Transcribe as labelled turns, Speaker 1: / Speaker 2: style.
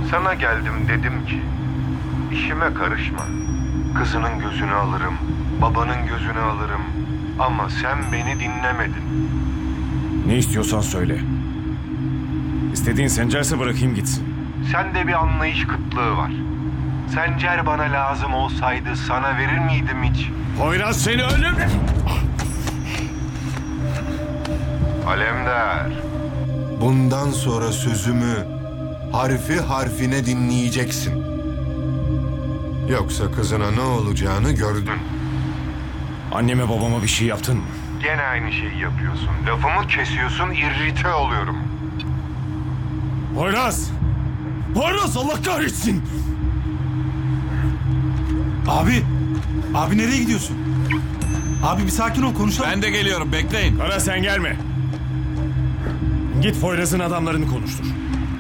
Speaker 1: Sana geldim, dedim ki işime karışma. Kızının gözünü alırım, babanın gözünü alırım. Ama sen beni dinlemedin.
Speaker 2: Ne istiyorsan söyle. İstediğin Sencer'se bırakayım gitsin.
Speaker 1: Sende bir anlayış kıtlığı var. Sencer bana lazım olsaydı sana verir miydim hiç?
Speaker 2: Poyraz seni ölüm...
Speaker 1: Alemdar.
Speaker 3: Bundan sonra sözümü harfi harfine dinleyeceksin. Yoksa kızına ne olacağını gördün.
Speaker 2: Anneme babama bir şey yaptın mı?
Speaker 1: Gene aynı şeyi yapıyorsun. Lafımı kesiyorsun, irrite oluyorum.
Speaker 2: Poyraz! Poyraz Allah kahretsin!
Speaker 4: Abi nereye gidiyorsun? Abi bir sakin ol, konuşalım.
Speaker 5: Ben de geliyorum, bekleyin.
Speaker 2: Kara sen gelme. Git Poyraz'ın adamlarını konuştur.